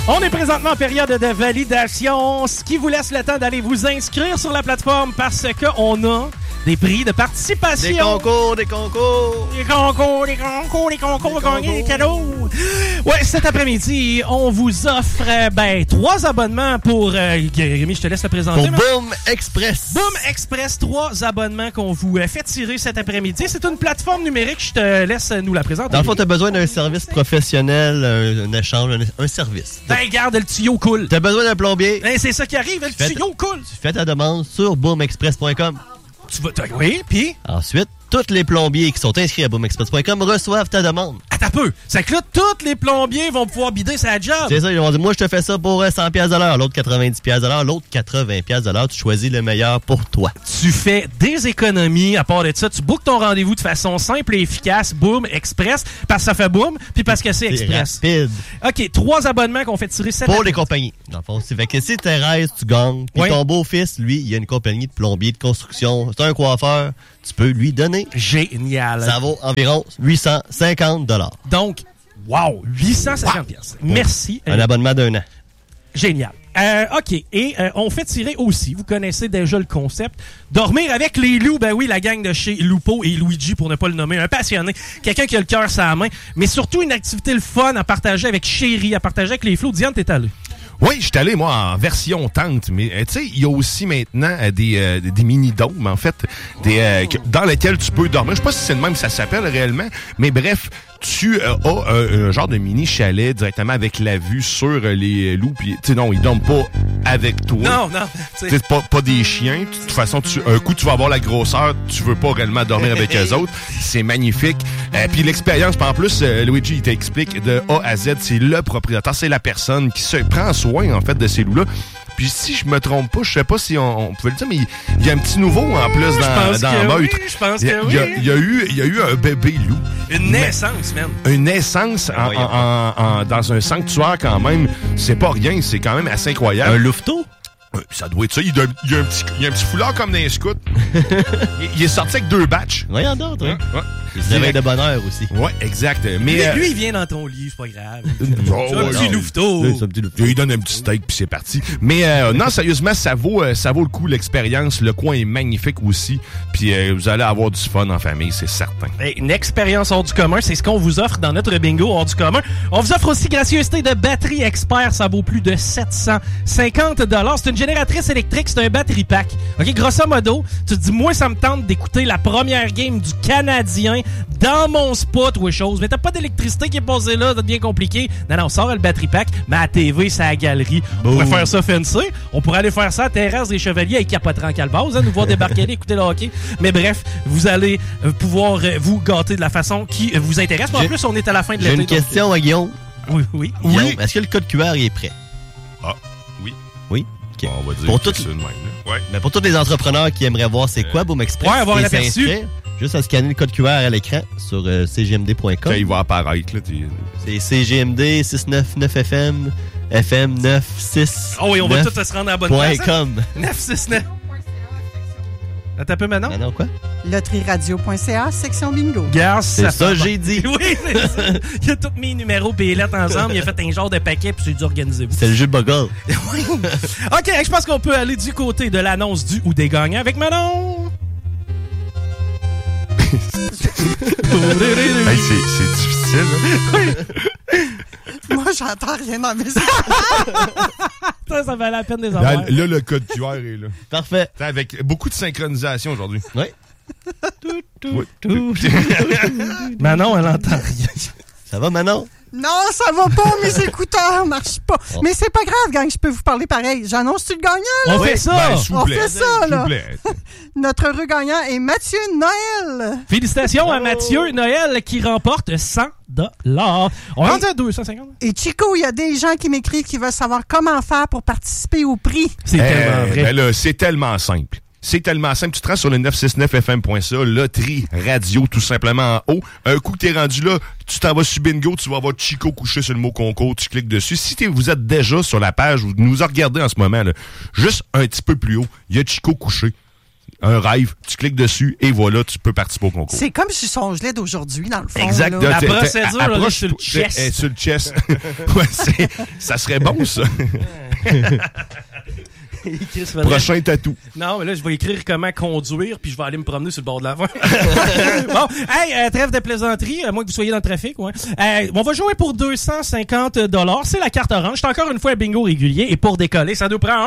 On est présentement en période de validation, ce qui vous laisse le temps d'aller vous inscrire sur la plateforme parce qu'on a des prix de participation. Des concours. Des concours, gagner des cadeaux. Ouais, cet après-midi, on vous offre 3 abonnements pour... Rémi, je te laisse le présenter. Pour Boom Express. Boom Express, 3 abonnements qu'on vous fait tirer cet après-midi. C'est une plateforme numérique, je te laisse nous la présenter. Dans le fond, tu as besoin d'un service professionnel, un échange, un service. Regarde, le tuyau coule. Tu as besoin d'un plombier. C'est ça qui arrive, le tuyau coule. Tu fais ta demande sur boomexpress.com. Oui, puis? Ensuite, tous les plombiers qui sont inscrits à boomexpress.com reçoivent ta demande. Attends un peu. C'est que là, tous les plombiers vont pouvoir bider sa job. C'est ça, ils vont dire, moi, je te fais ça pour 100$ de l'heure, l'autre 90$ de l'heure, l'autre 80$ de l'heure. Tu choisis le meilleur pour toi. Tu fais des économies. À part de ça, tu bookes ton rendez-vous de façon simple et efficace. Boom, Express, parce que ça fait boom, puis parce que c'est Express. Rapide. OK, 3 abonnements qu'on fait tirer cette pour les compagnies. Dans le fond, c'est fait que si Thérèse, tu gagnes, puis ton beau-fils, lui, il y a une compagnie de plombier, de construction, c'est un coiffeur, tu peux lui donner. Génial. Ça vaut environ 850$. Donc, wow, 850$. Merci. Un abonnement d'1 an. Génial. OK. Et on fait tirer aussi, vous connaissez déjà le concept, dormir avec les loups. Ben oui, la gang de chez Lupo et Luigi, pour ne pas le nommer, un passionné, quelqu'un qui a le cœur sur la main, mais surtout une activité le fun à partager avec Chéri, à partager avec les flots. Diane, t'es allé? Oui, je suis allé, moi, en version tente, mais tu sais, il y a aussi maintenant des mini-dômes, en fait, dans lesquels tu peux dormir. Je sais pas si c'est le même, ça s'appelle réellement, mais bref, tu as un genre de mini-chalet directement avec la vue sur les loups. Puis, tu sais, non, ils dorment pas avec toi. Non. C'est pas des chiens. De toute façon, un coup, tu vas avoir la grosseur, tu veux pas réellement dormir avec eux autres. C'est magnifique. Puis l'expérience, en plus, Luigi, il t'explique de A à Z, c'est le propriétaire, c'est la personne qui se prend soin, en fait, de ces loups-là. Puis si je me trompe pas, je sais pas si on pouvait le dire, mais il y a un petit nouveau en plus dans Meurtre. Oui, je pense que oui. Il y a eu un bébé loup. Une naissance, même. Une naissance dans un sanctuaire quand même. C'est pas rien, c'est quand même assez incroyable. Un louveteau? Ça doit être ça. Il y a un petit foulard comme dans les scouts. il est sorti avec 2 batchs. Voyons d'autres, hein? Ouais. Il se réveille de bonne heure aussi. Ouais, exact. Mais lui, il vient dans ton lit, c'est pas grave. Un petit louveteau. Il donne un petit steak puis c'est parti. Mais non, sérieusement, ça vaut le coup, l'expérience. Le coin est magnifique aussi. Puis vous allez avoir du fun en famille, c'est certain. Une expérience hors du commun, c'est ce qu'on vous offre dans notre bingo hors du commun. On vous offre aussi gracieuseté de batterie expert. Ça vaut plus de 750$. C'est une génératrice électrique, c'est un battery pack. OK, grosso modo, tu te dis, moi, ça me tente d'écouter la première game du Canadien dans mon spot ou chose. Mais t'as pas d'électricité qui est posée là, ça devient compliqué. Non, sort le battery pack, mais à la TV, c'est à la galerie. On pourrait faire ça fancy. On pourrait aller faire ça à Terrasse des Chevaliers avec Capoteran Calvaz, nous voir débarquer, écouter le hockey. Mais bref, vous allez pouvoir vous gâter de la façon qui vous intéresse. Mais en plus, on est à la fin de l'été. J'ai une question à Guillaume. Oui. Guillaume, est-ce que le code QR est prêt? Ah, oui. Oui? Okay. Bon, on va dire pour que c'est ça de même. Ouais. Mais pour tous les entrepreneurs qui aimeraient voir c'est quoi Boom Express, avoir l'aperçu. Juste à scanner le code QR à l'écran sur cgmd.com. Quand il va apparaître, là, c'est CGMD 699 FM, FM 96. Oh oui, on va tous se rendre à la bonne place. .com. 969. Attends un peu maintenant. Non, quoi? Loterieradio.ca, section bingo. Garce, c'est ça, j'ai dit. Oui, c'est ça. Il a tous mis numéros et les lettres ensemble. Il a fait un genre de paquet puis c'est dû organiser. C'est le jeu de Boggle. Oui. OK, je pense qu'on peut aller du côté de l'annonce du ou des gagnants avec Manon. Hey, c'est difficile. Hein? Moi, j'entends rien dans mes Ça valait la peine des avoir. Là, le code QR est là. Parfait. Avec beaucoup de synchronisation aujourd'hui. Oui. Manon, elle entend rien. Ça va, Manon? Non, ça va pas, mes écouteurs marchent pas. Oh. Mais c'est pas grave, gang, je peux vous parler pareil. J'annonce-tu le gagnant, là? On fait ça! On fait ça, là! Notre heureux gagnant est Mathieu Noël. Félicitations à Mathieu Noël qui remporte $100. On rentre à 250. Et Chico, il y a des gens qui m'écrivent qui veulent savoir comment faire pour participer au prix. C'est tellement vrai. Ben là, c'est tellement simple. C'est tellement simple. Tu te rends sur le 969fm.ca, loterie radio, tout simplement en haut. Un coup que t'es rendu là, tu t'en vas sur Bingo, tu vas voir Chico couché sur le mot concours, tu cliques dessus. Si vous êtes déjà sur la page, vous nous regardez en ce moment, là, juste un petit peu plus haut, il y a Chico couché. un rêve, tu cliques dessus et voilà, tu peux participer au concours. C'est comme sur son gelée d'aujourd'hui, dans le fond. Exact. Là. La procédure, là, sur le chest. Sur le chest. Ouais, ça serait bon, ça. Prochain tatou. Non, mais là, je vais écrire comment conduire, puis je vais aller me promener sur le bord de la voie. Bon, hey, trêve de plaisanterie, à moins que vous soyez dans le trafic. Ouais. On va jouer pour 250 $. C'est la carte orange. C'est encore une fois un bingo régulier. Et pour décoller, ça nous prend